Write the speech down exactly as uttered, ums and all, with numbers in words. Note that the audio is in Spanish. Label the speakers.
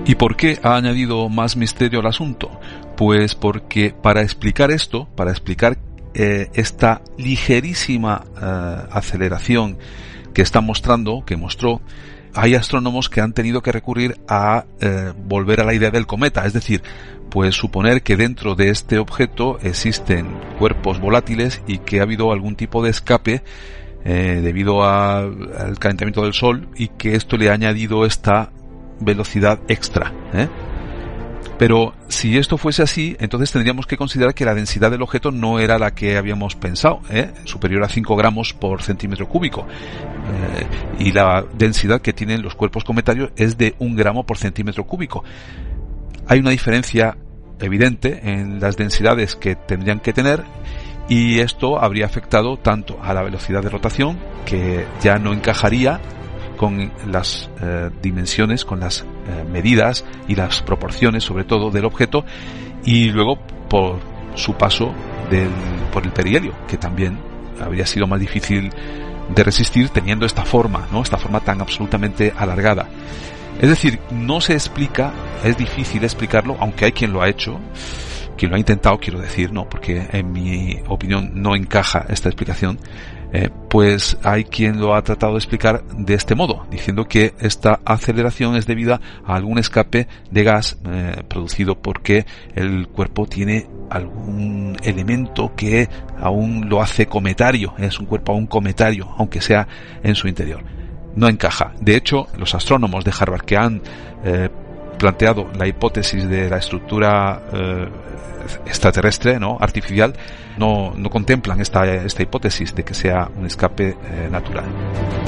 Speaker 1: ¿Y por qué ha añadido más misterio al asunto? Pues porque para explicar esto, para explicar eh, esta ligerísima eh, aceleración que está mostrando, que mostró, hay astrónomos que han tenido que recurrir a eh, volver a la idea del cometa, es decir, pues suponer que dentro de este objeto existen cuerpos volátiles y que ha habido algún tipo de escape eh, debido a, al calentamiento del Sol y que esto le ha añadido esta velocidad extra, ¿eh? Pero si esto fuese así, entonces tendríamos que considerar que la densidad del objeto no era la que habíamos pensado, ¿eh? superior a cinco gramos por centímetro cúbico, eh, y la densidad que tienen los cuerpos cometarios es de un gramo por centímetro cúbico. Hay una diferencia evidente en las densidades que tendrían que tener, y esto habría afectado tanto a la velocidad de rotación, que ya no encajaría con las eh, dimensiones, con las eh, medidas y las proporciones, sobre todo, del objeto, y luego por su paso del, por el perihelio, que también habría sido más difícil de resistir teniendo esta forma, ¿no? Esta forma tan absolutamente alargada. Es decir, no se explica, es difícil explicarlo, aunque hay quien lo ha hecho, quien lo ha intentado, quiero decir, no, porque en mi opinión no encaja esta explicación. Eh, pues hay quien lo ha tratado de explicar de este modo, diciendo que esta aceleración es debida a algún escape de gas eh, producido porque el cuerpo tiene algún elemento que aún lo hace cometario, es un cuerpo aún cometario, aunque sea en su interior. No encaja. De hecho, los astrónomos de Harvard que han eh, planteado la hipótesis de la estructura eh, extraterrestre, ¿no? artificial, no, no contemplan esta, esta hipótesis de que sea un escape eh, natural.